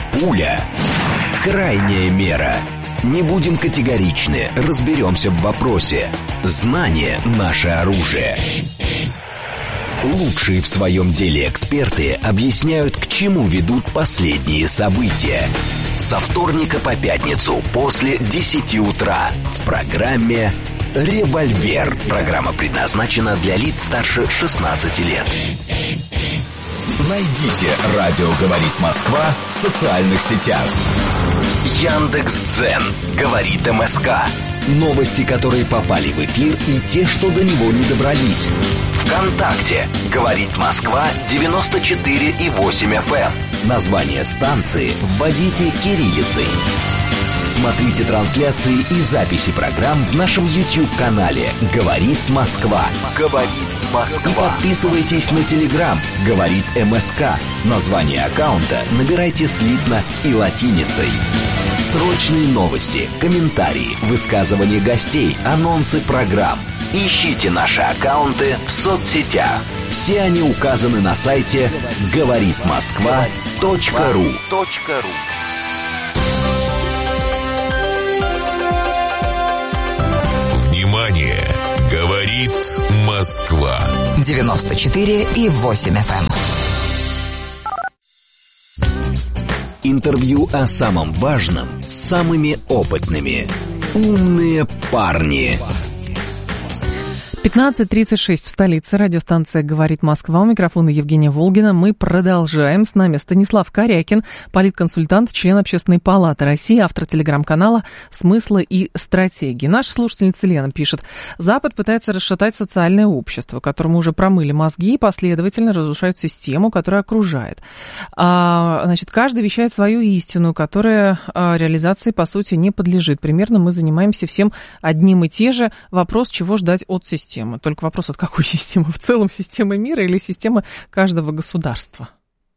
Пуля. Крайняя мера. Не будем категоричны, разберемся в вопросе. Знание – наше оружие. Лучшие в своем деле эксперты объясняют, к чему ведут последние события. Со вторника по пятницу после десяти утра в программе «Револьвер». Программа предназначена для лиц старше шестнадцати лет. Найдите «Радио говорит Москва» в социальных сетях. Яндекс.Дзен говорит МСК. Новости, которые попали в эфир, и те, что до него не добрались. ВКонтакте говорит Москва девяносто четыре и восемь эф эм. Название станции вводите кириллицей. Смотрите трансляции и записи программ в нашем YouTube-канале «Говорит Москва». «Говорит Москва». И подписывайтесь на Telegram «Говорит МСК». Название аккаунта набирайте слитно и латиницей. Срочные новости, комментарии, высказывания гостей, анонсы программ. Ищите наши аккаунты в соцсетях. Все они указаны на сайте говорит москва точка ру. Внимание! Говорит Москва. девяносто четыре и восемь эф эм. Интервью о самом важном с самыми опытными. Умные парни. пятнадцать тридцать шесть в столице. Радиостанция «Говорит Москва». У микрофона Евгения Волгина. Мы продолжаем. С нами Станислав Корякин, политконсультант, член Общественной палаты России, автор телеграм-канала «Смыслы и стратегии». Наша слушательница Лена пишет: Запад пытается расшатать социальное общество, которому уже промыли мозги и последовательно разрушают систему, которая окружает. А, значит, каждый вещает свою истину, которая а, реализации, по сути, не подлежит. Примерно мы занимаемся всем одним и те же. Вопрос, чего ждать от системы. Только вопрос, от какой системы? В целом системы мира или системы каждого государства?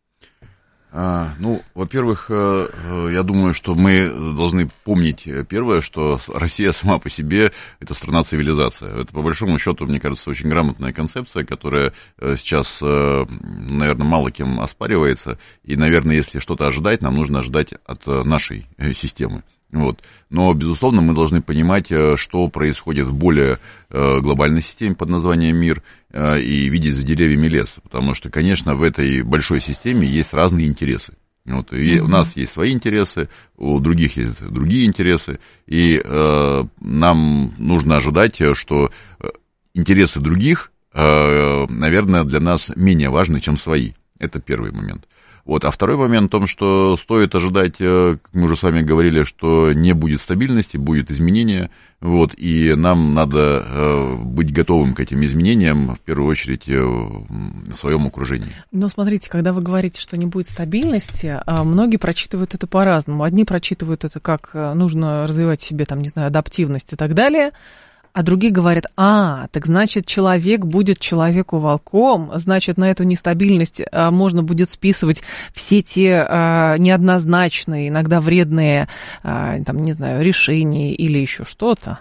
А, ну, во-первых, я думаю, что мы должны помнить первое, что Россия сама по себе – это страна-цивилизация. Это, по большому счету, мне кажется, очень грамотная концепция, которая сейчас, наверное, мало кем оспаривается. И, наверное, если что-то ожидать, нам нужно ожидать от нашей системы. Вот. Но, безусловно, мы должны понимать, что происходит в более глобальной системе под названием мир, и видеть за деревьями лес. Потому что, конечно, в этой большой системе есть разные интересы. Вот. И mm-hmm. у нас есть свои интересы, у других есть другие интересы, и э, нам нужно ожидать, что интересы других, э, наверное, для нас менее важны, чем свои. Это первый момент. Вот. А второй момент в том, что стоит ожидать, как мы уже с вами говорили, что не будет стабильности, будет изменение, вот, и нам надо э, быть готовым к этим изменениям, в первую очередь, э, в своем окружении. Но смотрите, когда вы говорите, что не будет стабильности, многие прочитывают это по-разному. Одни прочитывают это как нужно развивать в себе, там, не знаю, адаптивность и так далее, а другие говорят: а, так значит, человек будет человеку волком, значит, на эту нестабильность а, можно будет списывать все те а, неоднозначные, иногда вредные, а, там, не знаю, решения или еще что-то.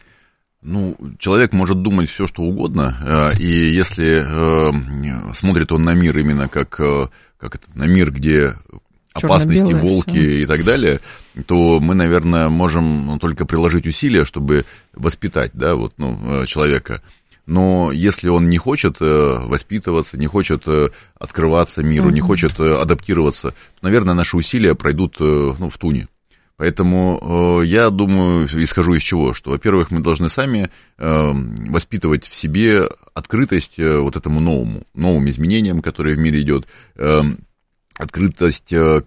Ну, человек может думать все, что угодно, и если смотрит он на мир именно как, как это, на мир, где опасности, волки все. И так далее, то мы, наверное, можем ну, только приложить усилия, чтобы воспитать, да, вот, ну, человека. Но если он не хочет воспитываться, не хочет открываться миру, mm-hmm. не хочет адаптироваться, то, наверное, наши усилия пройдут ну, в туне. Поэтому я думаю, исхожу из чего, что, во-первых, мы должны сами воспитывать в себе открытость вот этому новому, новым изменениям, которые в мире идет, открытость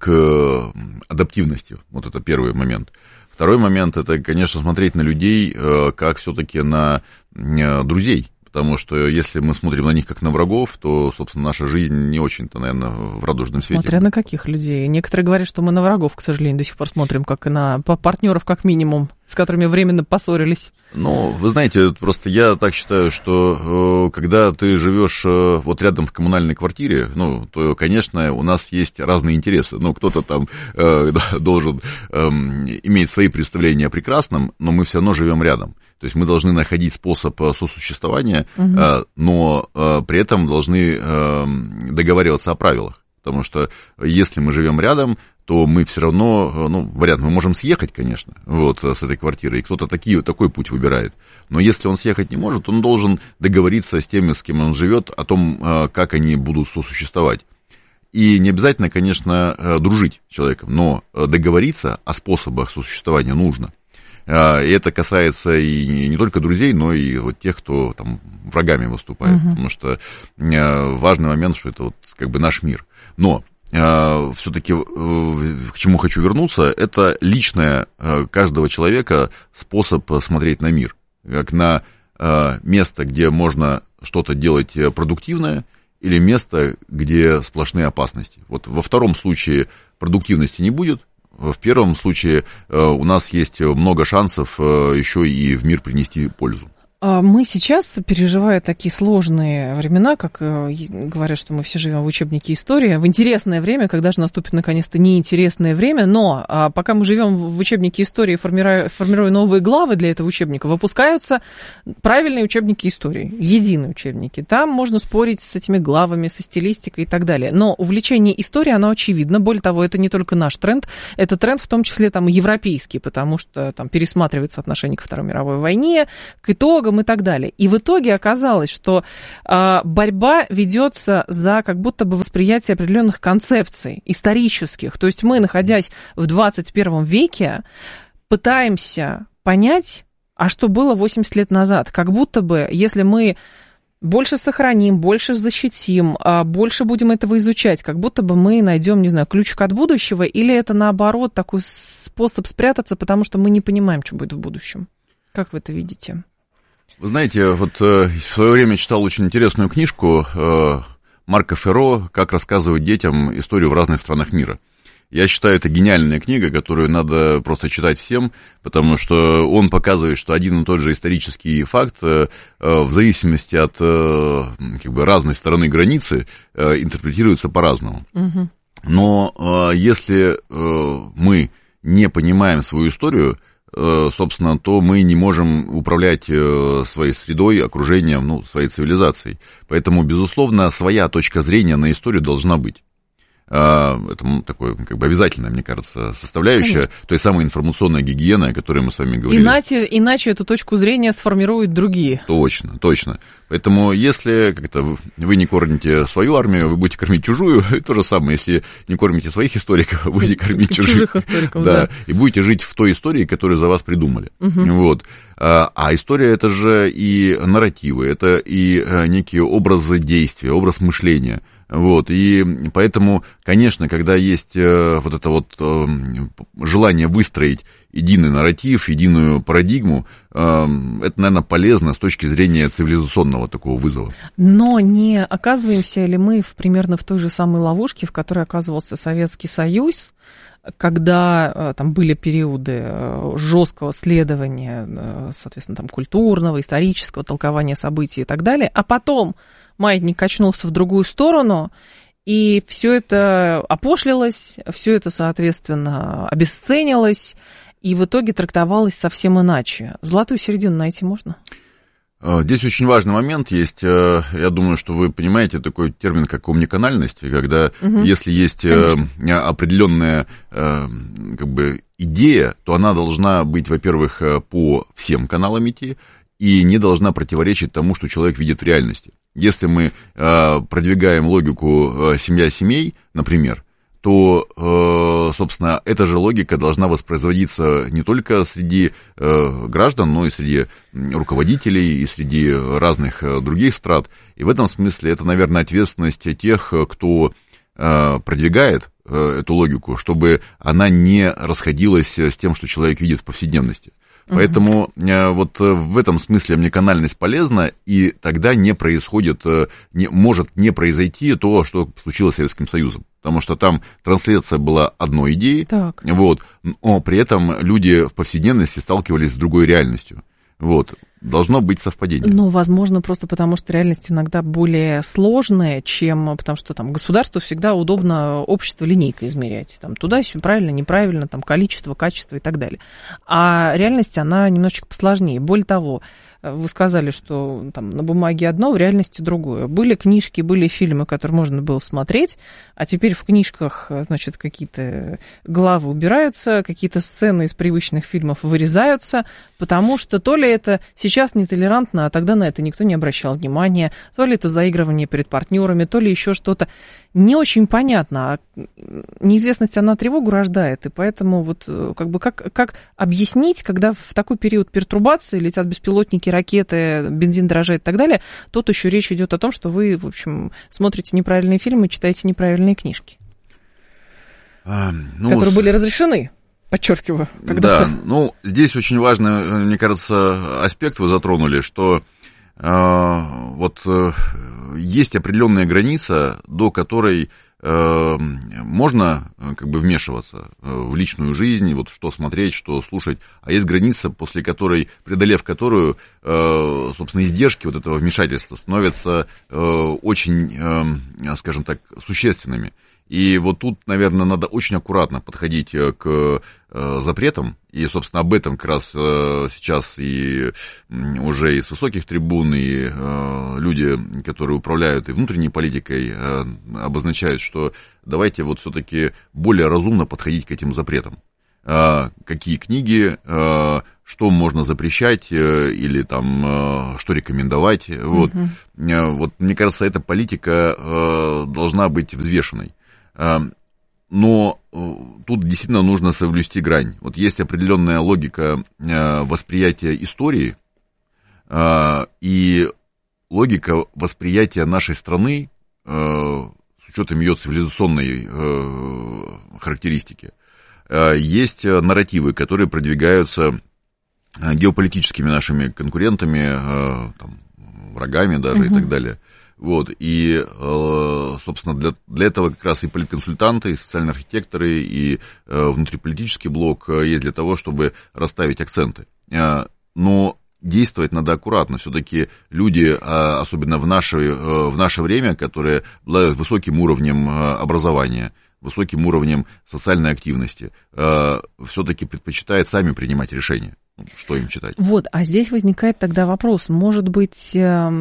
к адаптивности. Вот это первый момент. Второй момент – это, конечно, смотреть на людей как все-таки на друзей. Потому что если мы смотрим на них как на врагов, то, собственно, наша жизнь не очень-то, наверное, в радужном свете. Смотря на каких людей. Некоторые говорят, что мы на врагов, к сожалению, до сих пор смотрим, как и на партнеров, как минимум, с которыми временно поссорились. Ну, вы знаете, просто я так считаю, что э, когда ты живешь э, вот рядом в коммунальной квартире, ну, то, конечно, у нас есть разные интересы. Ну, кто-то там э, должен э, иметь свои представления о прекрасном, но мы все равно живем рядом. То есть мы должны находить способ сосуществования, угу. э, но э, при этом должны э, договариваться о правилах. Потому что если мы живем рядом, то мы все равно, ну, вариант, мы можем съехать, конечно, вот, с этой квартиры, и кто-то такие, такой путь выбирает. Но если он съехать не может, он должен договориться с теми, с кем он живет, о том, как они будут сосуществовать. И не обязательно, конечно, дружить с человеком, но договориться о способах сосуществования нужно. И это касается и не только друзей, но и вот тех, кто там врагами выступает. Uh-huh. Потому что важный момент, что это вот как бы наш мир. Но все-таки к чему хочу вернуться, это личное каждого человека способ смотреть на мир. Как на место, где можно что-то делать продуктивное, или место, где сплошные опасности. Вот во втором случае продуктивности не будет. В первом случае у нас есть много шансов еще и в мир принести пользу. Мы сейчас, переживая такие сложные времена, как говорят, что мы все живем в учебнике истории, в интересное время, когда же наступит наконец-то неинтересное время, но пока мы живем в учебнике истории, формируя, формируя новые главы для этого учебника, выпускаются правильные учебники истории, единые учебники. Там можно спорить с этими главами, со стилистикой и так далее. Но увлечение историей, оно очевидно. Более того, это не только наш тренд, это тренд в том числе там европейский, потому что там пересматривается отношение к Второй мировой войне, к итогам и так далее. И в итоге оказалось, что э, борьба ведется за как будто бы восприятие определенных концепций исторических. То есть мы, находясь в двадцать первом веке, пытаемся понять, а что было восемьдесят лет назад. Как будто бы, если мы больше сохраним, больше защитим, больше будем этого изучать, как будто бы мы найдем, не знаю, ключик от будущего, или это наоборот такой способ спрятаться, потому что мы не понимаем, что будет в будущем. Как вы это видите? Вы знаете, вот э, в свое время читал очень интересную книжку э, Марко Ферро «Как рассказывать детям историю в разных странах мира». Я считаю, это гениальная книга, которую надо просто читать всем, потому что он показывает, что один и тот же исторический факт э, в зависимости от э, как бы разной стороны границы э, интерпретируется по-разному. Угу. Но э, если э, мы не понимаем свою историю, собственно, то мы не можем управлять своей средой, окружением, ну, своей цивилизацией. Поэтому, безусловно, своя точка зрения на историю должна быть. Это такое, как бы, обязательная, мне кажется, составляющая Конечно. той самой информационной гигиены, о которой мы с вами говорили. Иначе, иначе эту точку зрения сформируют другие. Точно, точно. Поэтому, если как-то вы не кормите свою армию, вы будете кормить чужую. То же самое, если не кормите своих историков, вы будете кормить чужих. Чужих историков, да. да. И будете жить в той истории, которую за вас придумали. Угу. Вот. А история — это же и нарративы, это и некие образы действия, образ мышления. Вот, и поэтому, конечно, когда есть вот это вот желание выстроить единый нарратив, единую парадигму, это, наверное, полезно с точки зрения цивилизационного такого вызова. Но не оказываемся ли мы в, примерно в той же самой ловушке, в которой оказывался Советский Союз, когда там были периоды жесткого следования, соответственно, там, культурного, исторического толкования событий и так далее, а потом маятник качнулся в другую сторону, и все это опошлилось, все это, соответственно, обесценилось, и в итоге трактовалось совсем иначе. Золотую середину найти можно? Здесь очень важный момент есть. Я думаю, что вы понимаете такой термин, как омниканальность, когда угу. если есть Конечно. определенная как бы, идея, то она должна быть, во-первых, по всем каналам идти, и не должна противоречить тому, что человек видит в реальности. Если мы э, продвигаем логику э, семья семей, например, то, э, собственно, эта же логика должна воспроизводиться не только среди э, граждан, но и среди руководителей, и среди разных э, других страт. И в этом смысле это, наверное, ответственность тех, кто э, продвигает э, эту логику, чтобы она не расходилась с тем, что человек видит в повседневности. Поэтому uh-huh. вот в этом смысле омниканальность полезна, и тогда не происходит, не, может не произойти то, что случилось с Советским Союзом. Потому что там трансляция была одной идеи, так. вот, но при этом люди в повседневности сталкивались с другой реальностью. Вот. Должно быть совпадение. Ну, возможно, просто потому, что реальность иногда более сложная, чем... Потому что там государству всегда удобно общество линейкой измерять. Там туда-сюда, правильно, неправильно, там количество, качество и так далее. А реальность, она немножечко посложнее. Более того, вы сказали, что там на бумаге одно, в реальности другое. Были книжки, были фильмы, которые можно было смотреть, а теперь в книжках, значит, какие-то главы убираются, какие-то сцены из привычных фильмов вырезаются, потому что то ли это сейчас нетолерантно, а тогда на это никто не обращал внимания, то ли это заигрывание перед партнерами, то ли еще что-то. Не очень понятно, а неизвестность, она тревогу рождает, и поэтому вот как бы как, как объяснить, когда в такой период пертурбации летят беспилотники, ракеты, бензин дорожает и так далее, тут еще речь идет о том, что вы, в общем, смотрите неправильные фильмы, читаете неправильные книжки, а, ну, которые были разрешены, подчеркиваю. Да, ну, здесь очень важный, мне кажется, аспект вы затронули, что э, вот э, есть определенная граница, до которой э, можно как бы вмешиваться в личную жизнь, вот что смотреть, что слушать, а есть граница, после которой, преодолев которую, э, собственно, издержки вот этого вмешательства становятся э, очень, э, скажем так, существенными. И вот тут, наверное, надо очень аккуратно подходить к э, запретам, и, собственно, об этом как раз э, сейчас и уже из высоких трибун, и э, люди, которые управляют и внутренней политикой, э, обозначают, что давайте вот все-таки более разумно подходить к этим запретам. Э, какие книги, э, что можно запрещать э, или там э, что рекомендовать. Вот. Uh-huh. Э, вот, мне кажется, эта политика э, должна быть взвешенной. Но тут действительно нужно соблюсти грань. Вот есть определенная логика восприятия истории и логика восприятия нашей страны с учетом ее цивилизационной характеристики. Есть нарративы, которые продвигаются геополитическими нашими конкурентами, там, врагами даже uh-huh. и так далее. Вот, и, собственно, для, для этого как раз и политконсультанты, и социальные архитекторы, и внутриполитический блок есть для того, чтобы расставить акценты. Но действовать надо аккуратно. Все-таки люди, особенно в наше, в наше время, которые обладают высоким уровнем образования, высоким уровнем социальной активности, все-таки предпочитают сами принимать решения, что им читать. Вот, а здесь возникает тогда вопрос, может быть...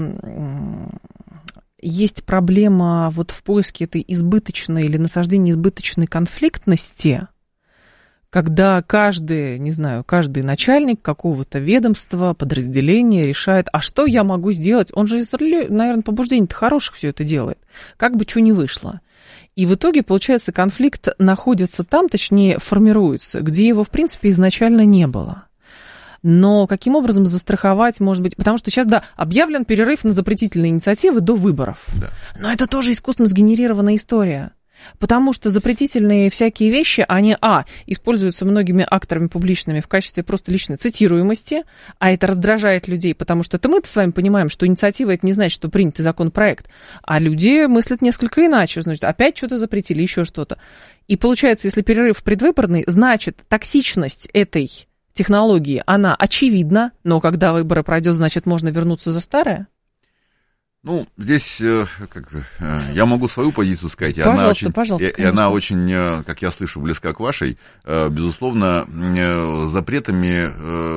Есть проблема вот в поиске этой избыточной или насаждении избыточной конфликтности, когда каждый, не знаю, каждый начальник какого-то ведомства, подразделения решает, а что я могу сделать? Он же, наверное, побуждений-то хороших все это делает, как бы что ни вышло. И в итоге, получается, конфликт находится там, точнее, формируется, где его, в принципе, изначально не было. Но каким образом застраховать, может быть... Потому что сейчас, да, объявлен перерыв на запретительные инициативы до выборов. Да. Но это тоже искусственно сгенерированная история. Потому что запретительные всякие вещи, они, а, используются многими акторами публичными в качестве просто личной цитируемости, а это раздражает людей, потому что это мы-то с вами понимаем, что инициатива — это не значит, что принятый законопроект, а люди мыслят несколько иначе, значит, опять что-то запретили, еще что-то. И получается, если перерыв предвыборный, значит, токсичность этой технологии, она очевидна, но когда выборы пройдет, значит, можно вернуться за старое? Ну, здесь как, я могу свою позицию сказать, и пожалуйста, она очень, пожалуйста, и, и она очень, как я слышу, близка к вашей. Безусловно, запретами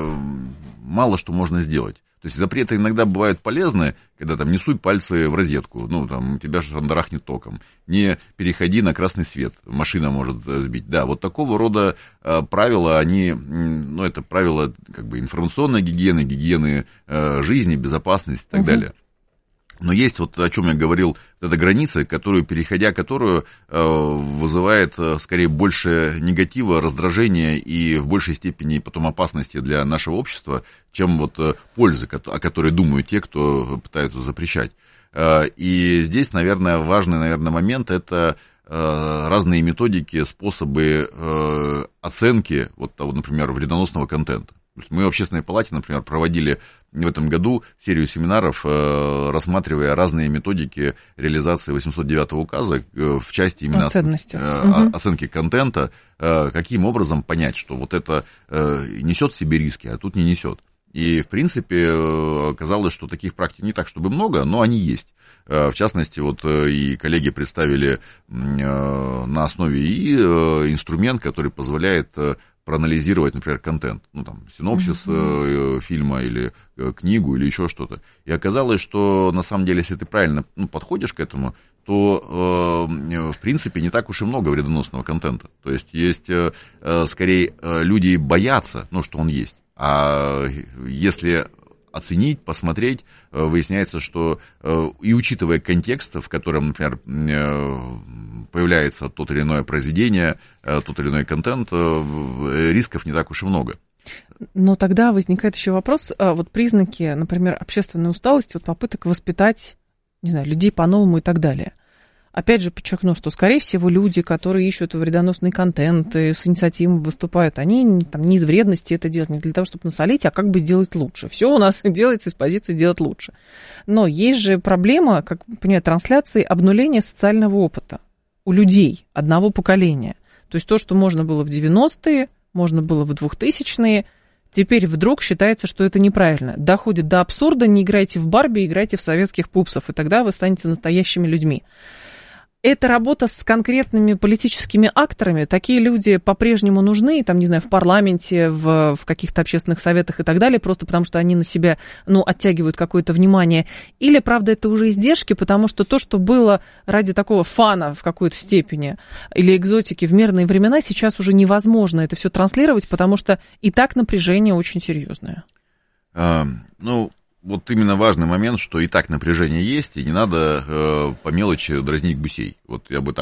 мало что можно сделать. То есть запреты иногда бывают полезны, когда там не суй пальцы в розетку, ну там тебя же шандарахнет током, не переходи на красный свет, машина может сбить. Да, вот такого рода э, правила, они, ну это правила как бы информационной гигиены, гигиены э, жизни, безопасности и так угу. далее. Но есть вот о чем я говорил, вот эта граница, которую, переходя которую, э, вызывает э, скорее больше негатива, раздражения и в большей степени потом опасности для нашего общества, чем вот э, пользы, о которой думают те, кто пытаются запрещать. Э, и здесь, наверное, важный, наверное, момент — это э, разные методики, способы э, оценки, вот того, например, вредоносного контента. Мы в Общественной палате, например, проводили в этом году серию семинаров, рассматривая разные методики реализации восемьсот девятого указа в части именно угу. оценки контента, каким образом понять, что вот это несет в себе риски, а тут не несет. И, в принципе, оказалось, что таких практик не так, чтобы много, но они есть. В частности, вот и коллеги представили на основе ИИ инструмент, который позволяет проанализировать, например, контент, ну, там, синопсис mm-hmm. э, фильма или э, книгу или еще что-то. И оказалось, что, на самом деле, если ты правильно ну, подходишь к этому, то, э, в принципе, не так уж и много вредоносного контента. То есть, есть, э, скорее, люди боятся, ну, что он есть. А если оценить, посмотреть, выясняется, что и учитывая контекст, в котором, например, появляется тот или иное произведение, тот или иной контент, рисков не так уж и много. Но тогда возникает еще вопрос, вот признаки, например, общественной усталости, вот попыток воспитать, не знаю, людей по-новому и так далее. Опять же, подчеркну, что, скорее всего, люди, которые ищут вредоносный контент, с инициативой выступают, они там не из вредности это делают, не для того, чтобы насолить, а как бы сделать лучше. Все у нас делается из позиции сделать лучше. Но есть же проблема, как понимаю, трансляции обнуления социального опыта у людей одного поколения. То есть то, что можно было в девяностые, можно было в двухтысячные, теперь вдруг считается, что это неправильно. Доходит до абсурда, не играйте в Барби, играйте в советских пупсов, и тогда вы станете настоящими людьми. Это работа с конкретными политическими акторами. Такие люди по-прежнему нужны, там, не знаю, в парламенте, в, в каких-то общественных советах и так далее, просто потому что они на себя, ну, оттягивают какое-то внимание. Или, правда, это уже издержки, потому что то, что было ради такого фана в какой-то степени или экзотики в мирные времена, сейчас уже невозможно это все транслировать, потому что и так напряжение очень серьезное. А, ну... Вот именно важный момент, что и так напряжение есть, и не надо э, по мелочи дразнить гусей. Вот я бы так